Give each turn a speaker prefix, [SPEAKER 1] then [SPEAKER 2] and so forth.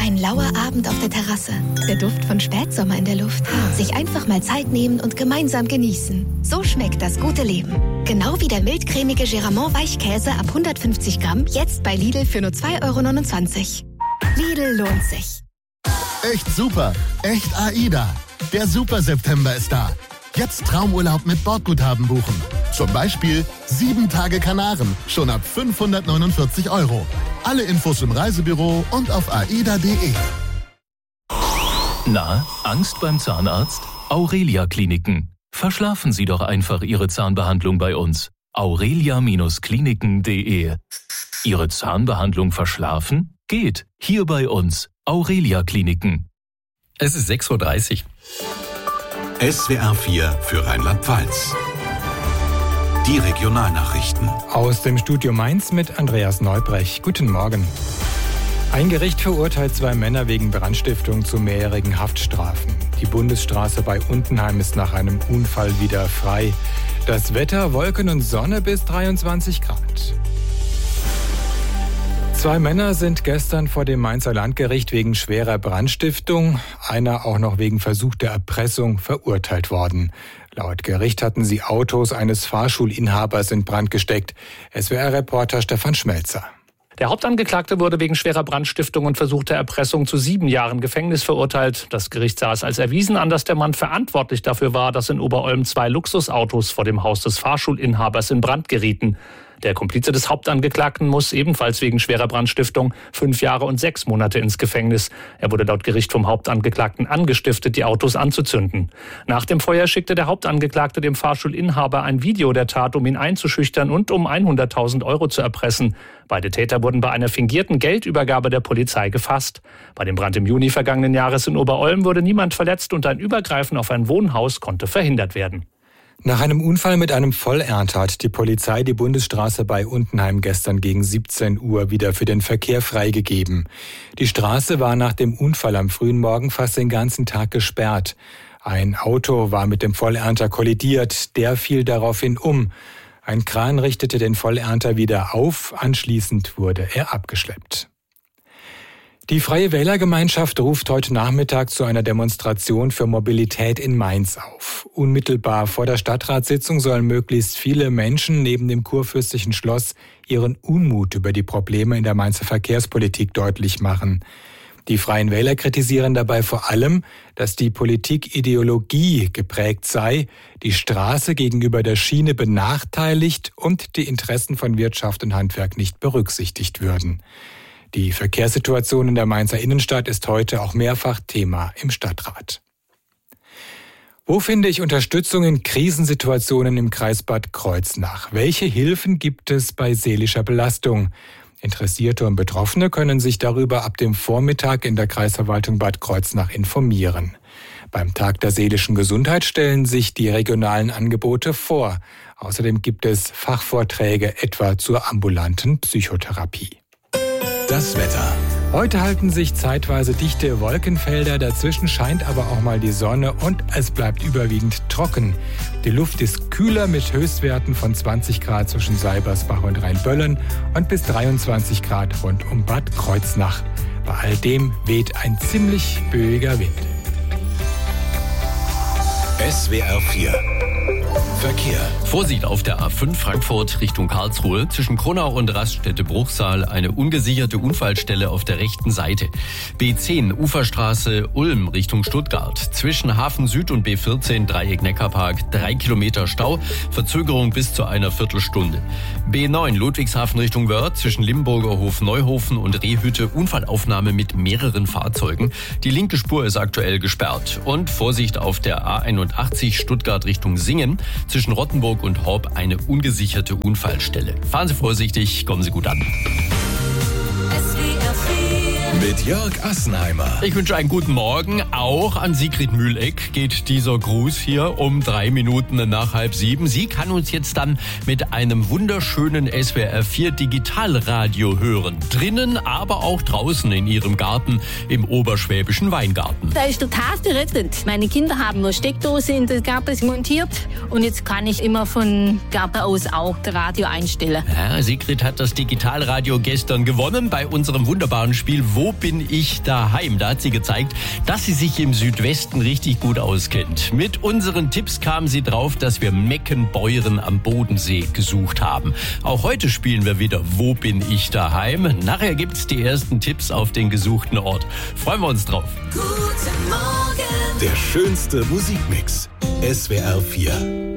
[SPEAKER 1] Ein lauer Abend auf der Terrasse. Der Duft von Spätsommer in der Luft. Sich einfach mal Zeit nehmen und gemeinsam genießen. So schmeckt das gute Leben. Genau wie der mildcremige Geramont Weichkäse ab 150 Gramm. Jetzt bei Lidl für nur 2,29 €. Lidl lohnt sich.
[SPEAKER 2] Echt super. Echt AIDA. Der Super-September ist da. Jetzt Traumurlaub mit Bordguthaben buchen. Zum Beispiel 7 Tage Kanaren, schon ab 549 €. Alle Infos im Reisebüro und auf aida.de.
[SPEAKER 3] Na, Angst beim Zahnarzt? Aurelia Kliniken. Verschlafen Sie doch einfach Ihre Zahnbehandlung bei uns. aurelia-kliniken.de. Ihre Zahnbehandlung verschlafen? Geht. Hier bei uns. Aurelia Kliniken.
[SPEAKER 4] Es ist 6:30 Uhr.
[SPEAKER 5] SWR 4 für Rheinland-Pfalz. Die Regionalnachrichten.
[SPEAKER 6] Aus dem Studio Mainz mit Andreas Neubrech. Guten Morgen. Ein Gericht verurteilt 2 Männer wegen Brandstiftung zu mehrjährigen Haftstrafen. Die Bundesstraße bei Untenheim ist nach einem Unfall wieder frei. Das Wetter, Wolken und Sonne bis 23 Grad. 2 Männer sind gestern vor dem Mainzer Landgericht wegen schwerer Brandstiftung, einer auch noch wegen Versuch der Erpressung, verurteilt worden. Laut Gericht hatten sie Autos eines Fahrschulinhabers in Brand gesteckt. SWR-Reporter Stefan Schmelzer.
[SPEAKER 7] Der Hauptangeklagte wurde wegen schwerer Brandstiftung und versuchter Erpressung zu 7 Jahren Gefängnis verurteilt. Das Gericht sah es als erwiesen an, dass der Mann verantwortlich dafür war, dass in Oberolm 2 Luxusautos vor dem Haus des Fahrschulinhabers in Brand gerieten. Der Komplize des Hauptangeklagten muss ebenfalls wegen schwerer Brandstiftung 5 Jahre und 6 Monate ins Gefängnis. Er wurde laut Gericht vom Hauptangeklagten angestiftet, die Autos anzuzünden. Nach dem Feuer schickte der Hauptangeklagte dem Fahrschulinhaber ein Video der Tat, um ihn einzuschüchtern und um 100.000 € zu erpressen. Beide Täter wurden bei einer fingierten Geldübergabe der Polizei gefasst. Bei dem Brand im Juni vergangenen Jahres in Oberolm wurde niemand verletzt und ein Übergreifen auf ein Wohnhaus konnte verhindert werden.
[SPEAKER 6] Nach einem Unfall mit einem Vollernter hat die Polizei die Bundesstraße bei Untenheim gestern gegen 17 Uhr wieder für den Verkehr freigegeben. Die Straße war nach dem Unfall am frühen Morgen fast den ganzen Tag gesperrt. Ein Auto war mit dem Vollernter kollidiert, der fiel daraufhin um. Ein Kran richtete den Vollernter wieder auf, anschließend wurde er abgeschleppt. Die Freie Wählergemeinschaft ruft heute Nachmittag zu einer Demonstration für Mobilität in Mainz auf. Unmittelbar vor der Stadtratssitzung sollen möglichst viele Menschen neben dem Kurfürstlichen Schloss ihren Unmut über die Probleme in der Mainzer Verkehrspolitik deutlich machen. Die Freien Wähler kritisieren dabei vor allem, dass die Politik Ideologie geprägt sei, die Straße gegenüber der Schiene benachteiligt und die Interessen von Wirtschaft und Handwerk nicht berücksichtigt würden. Die Verkehrssituation in der Mainzer Innenstadt ist heute auch mehrfach Thema im Stadtrat. Wo finde ich Unterstützung in Krisensituationen im Kreis Bad Kreuznach? Welche Hilfen gibt es bei seelischer Belastung? Interessierte und Betroffene können sich darüber ab dem Vormittag in der Kreisverwaltung Bad Kreuznach informieren. Beim Tag der seelischen Gesundheit stellen sich die regionalen Angebote vor. Außerdem gibt es Fachvorträge etwa zur ambulanten Psychotherapie.
[SPEAKER 5] Das Wetter.
[SPEAKER 6] Heute halten sich zeitweise dichte Wolkenfelder, dazwischen scheint aber auch mal die Sonne und es bleibt überwiegend trocken. Die Luft ist kühler mit Höchstwerten von 20 Grad zwischen Seibersbach und Rheinböllen und bis 23 Grad rund um Bad Kreuznach. Bei all dem weht ein ziemlich böiger Wind.
[SPEAKER 5] SWR 4 Verkehr.
[SPEAKER 4] Vorsicht auf der A5 Frankfurt Richtung Karlsruhe. Zwischen Kronau und Raststätte Bruchsal eine ungesicherte Unfallstelle auf der rechten Seite. B10 Uferstraße Ulm Richtung Stuttgart. Zwischen Hafen Süd und B14 Dreieck Neckarpark 3 Kilometer Stau. Verzögerung bis zu einer Viertelstunde. B9 Ludwigshafen Richtung Wörth. Zwischen Limburger Hof Neuhofen und Rehhütte Unfallaufnahme mit mehreren Fahrzeugen. Die linke Spur ist aktuell gesperrt. Und Vorsicht auf der A81 Stuttgart Richtung Singen. Zwischen Rottenburg und Horb eine ungesicherte Unfallstelle. Fahren Sie vorsichtig, kommen Sie gut an.
[SPEAKER 5] Mit Jörg Assenheimer.
[SPEAKER 4] Ich wünsche einen guten Morgen. Auch an Sigrid Mühleck geht dieser Gruß hier um 3 Minuten nach 6:30. Sie kann uns jetzt dann mit einem wunderschönen SWR 4 Digitalradio hören. Drinnen, aber auch draußen in ihrem Garten im oberschwäbischen Weingarten.
[SPEAKER 8] Da ist total gerettet. Meine Kinder haben nur Steckdose in den Garten montiert und jetzt kann ich immer von Garten aus auch das Radio einstellen.
[SPEAKER 4] Ja, Sigrid hat das Digitalradio gestern gewonnen bei unserem wunderbaren Spiel Wo bin ich daheim? Da hat sie gezeigt, dass sie sich im Südwesten richtig gut auskennt. Mit unseren Tipps kam sie drauf, dass wir Meckenbeuren am Bodensee gesucht haben. Auch heute spielen wir wieder Wo bin ich daheim? Nachher gibt's die ersten Tipps auf den gesuchten Ort. Freuen wir uns drauf.
[SPEAKER 5] Der schönste Musikmix. SWR 4.